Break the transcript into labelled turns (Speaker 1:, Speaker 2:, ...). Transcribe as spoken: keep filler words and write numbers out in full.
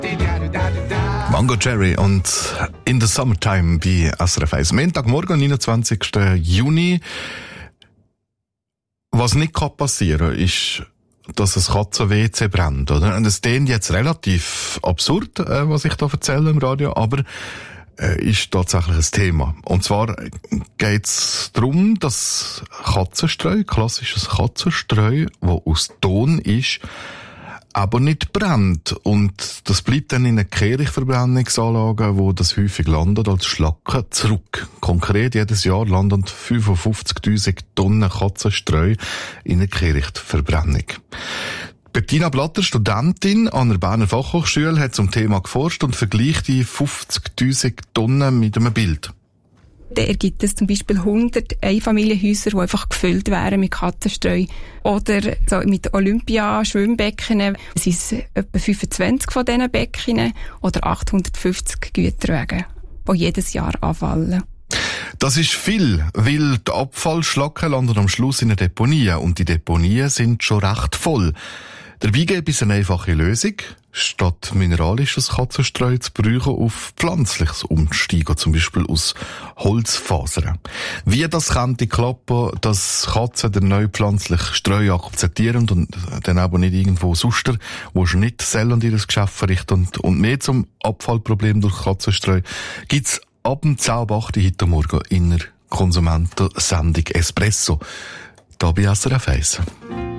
Speaker 1: Mango Cherry und In the Summertime bei S R F eins. Montagmorgen, neunundzwanzigsten Juni. Was nicht passieren kann, ist, dass ein Katzen-W C brennt, oder? Und es klingt jetzt relativ absurd, äh, was ich da erzähle im Radio, aber äh, ist tatsächlich ein Thema. Und zwar geht es darum, dass Katzenstreu, klassisches Katzenstreu, das aus Ton ist, aber nicht brennt. Und das bleibt dann in einer Kehrichtverbrennungsanlage, wo das häufig landet, als Schlacken zurück. Konkret jedes Jahr landen fünfundfünfzigtausend Tonnen Katzenstreu in einer Kehrichtverbrennung. Bettina Blatter, Studentin an der Berner Fachhochschule, hat zum Thema geforscht und vergleicht die fünfzigtausend Tonnen mit einem Bild.
Speaker 2: Da ergibt es zum Beispiel hundert Einfamilienhäuser, die einfach gefüllt wären mit Katzenstreu. Oder so mit Olympia-Schwimmbecken sind es etwa fünfundzwanzig von diesen Becken oder achthundertfünfzig Güterwagen, die jedes Jahr anfallen.
Speaker 1: Das ist viel, weil die Abfallschlacken landen am Schluss in einer Deponie und die Deponien sind schon recht voll. Dabei gibt es eine einfache Lösung. Statt mineralisches Katzenstreu zu brauchen, auf pflanzliches umsteigen, zum Beispiel aus Holzfasern. Wie das könnte klappen, dass Katzen den neuen pflanzlichen Streu akzeptieren und dann aber nicht irgendwo sonst, wo schon nicht selten ihr Geschäft verrichten. Und, und mehr zum Abfallproblem durch Katzenstreu gibt's ab dem zehn Uhr acht heute Morgen in der Konsumentensendung Espresso. Da bei S R F eins.